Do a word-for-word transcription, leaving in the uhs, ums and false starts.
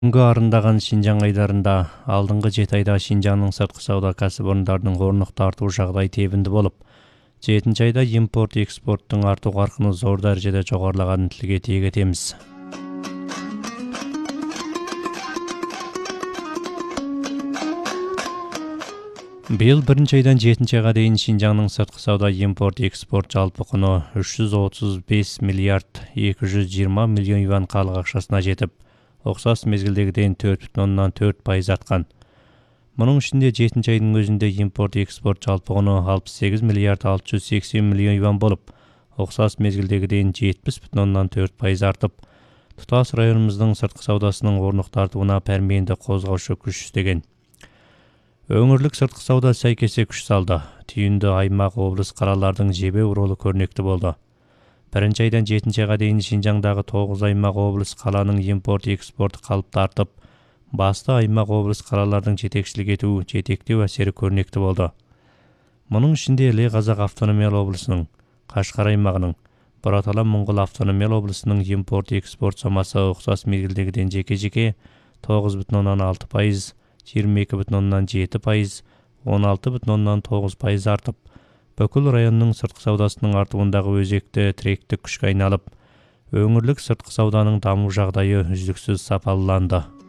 Бүгүнкү арындаган Шинжаң айдарында алдыңкы жети айда Шинжаңдын сырткы сауда кәсіпорындарының орнук артуу жагдай тебинди болуп, жетинчи айда импорт экспорттун артуу каркыны зор дарежеде жогорулаганын тилге тиек этебиз. Быйыл биринчи айдан жетинчи айга дейин Шинжаңдын сырткы сауда импорт экспорт жалпы куну үч жүз отуз беш миллиард эки жүз жыйырма миллион юан калык акчасына жетип, окшош мезгилдегиден төрт бүтүн ондон төрт пайыз арткан. Мунун ичинде жетинчи айдын өзүндө импорт экспорт жалпы куну алпыс сегиз миллиард алты жүз сексен миллион юан болуп, окшош мезгилдегиден жетимиш бүтүн ондон төрт пайыз артып, туташ районубуздун сырткы саудасынын орнук тартууна перменди козгоочу күч иштеген. Өңүрлүк сырткы сауда сайкесе күч салды. Түйүндө аймак, облус, калалардын жебе уролу көрнөктүү болду. Биринчи айдан жетинчи айга дейин Шинжаңдагы тогуз аймак, облус, каланын импорт экспорт калыпты артып, басты аймак, облус, калалардын жетекчилик этүү, жетектөө әсери көрнөктүү болду. Мунун ичинде Эле Казак автономиялык облусунун, Кашкар аймагынын, Буратала Моңгол автономиялык облусунун импорт экспорт сомасы окшош мезгилдегиден жеке-жеке тогуз бүтүн ондон алты пайыз, жыйырма эки бүтүн ондон жети пайыз, он алты бүтүн ондон тогуз пайыз артып, бүкүл райондун сырткы саудасынын артуундагы өзектүү тиректик күчкө айналып, өңүрлүк сырткы сауданын дамуу жагдайы үздүксүз сапаланды.